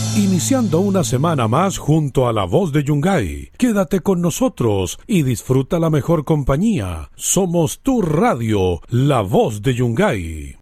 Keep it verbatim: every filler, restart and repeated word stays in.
Iniciando una semana más junto a La Voz de Yungay. Quédate con nosotros y disfruta la mejor compañía. Somos tu radio, La Voz de Yungay.